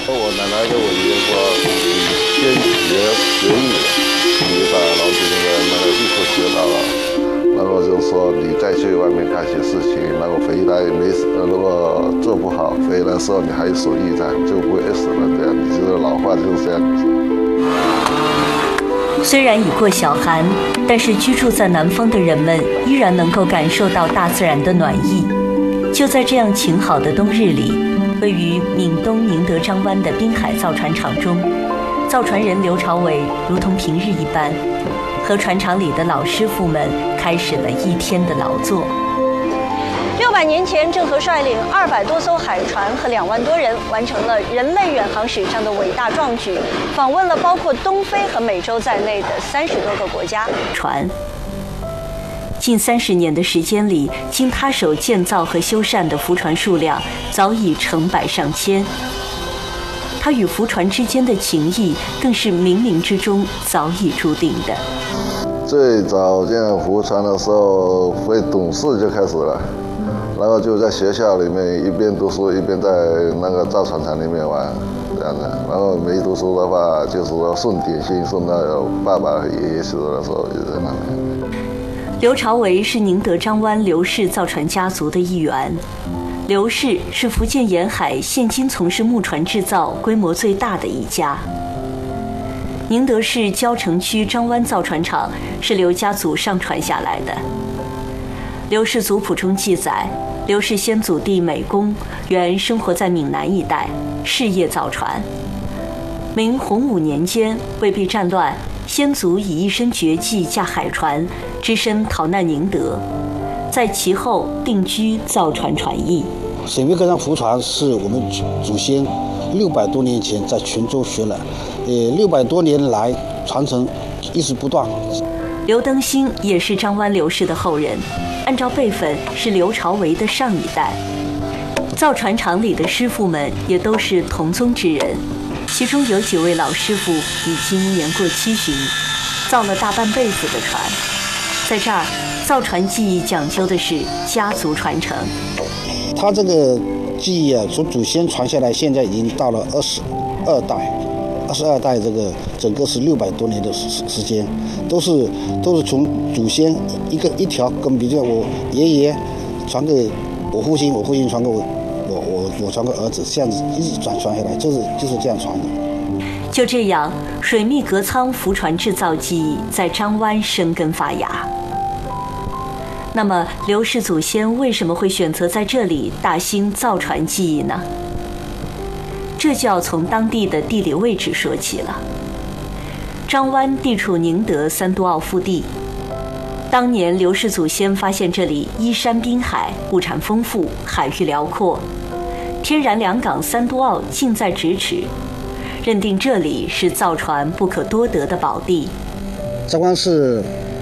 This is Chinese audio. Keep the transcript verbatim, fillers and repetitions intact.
我奶奶跟我爷爷说，你先学学艺，你把老祖宗的那个艺术学到了，然后就说你再去外面干些事情，然后回来没事，如果做不好，回来的时候你还有手艺在，就不会死了。这样，你这个老话就是这样子。 虽然已过小寒，但是居住在南方的人们依然能够感受到大自然的暖意。就在这样晴好的冬日里，位于闽东宁德张湾的滨海造船厂中，造船人刘朝伟如同平日一般，和船厂里的老师傅们开始了一天的劳作。 六百年前，郑和率领二百多艘海船和两万多人，完成了人类远航史上的伟大壮举，访问了包括东非和美洲在内的三十多个国家。 船近三十年的时间里，经他手建造和修缮的浮船数量早已成百上千。他与浮船之间的情谊，更是冥冥之中早已注定的。 最早建浮船的时候，会懂事就开始了。然后就在学校里面一边读书一边在那个造船厂里面玩，这样的。然后没读书的话，就是说送点心送到爸爸和爷爷死的时候就在那边。 刘朝伟是宁德张湾刘氏造船家族的一员。刘氏是福建沿海现今从事木船制造规模最大的一家。宁德市蕉城区张湾造船厂是刘家祖上传下来的。刘氏族谱中记载，刘氏先祖弟美公原生活在闽南一带，事业造船。明洪武年间，为避战乱，先祖以一身绝技驾海船，只身逃难宁德，在其后定居造船船艺。 水面各上浮船是我们祖先六百多年前在泉州学来，呃，六百多年来传承一直不断。 刘登兴也是张湾刘氏的后人，按照辈分是刘朝伟的上一代。造船厂里的师傅们也都是同宗之人，其中有几位老师傅已经年过七旬，造了大半辈子的船。在这儿，造船技艺讲究的是家族传承。 他这个技艺啊，从祖先传下来，现在已经到了二十二代。二十二代，这个整个是六百多年的时时间，都是都是从祖先一个一条根，比如我爷爷传给我父亲，我父亲传给我，我我我传给儿子，这样子一直转传下来，就是就是这样传的。 就这样，水密隔舱浮船制造技艺在张湾生根发芽。那么，刘氏祖先为什么会选择在这里大兴造船技艺呢？这就要从当地的地理位置说起了。张湾地处宁德三都澳腹地，当年刘氏祖先发现这里依山滨海，物产丰富，海域辽阔，天然两港三都澳近在咫尺，认定这里是造船不可多得的宝地。 张湾是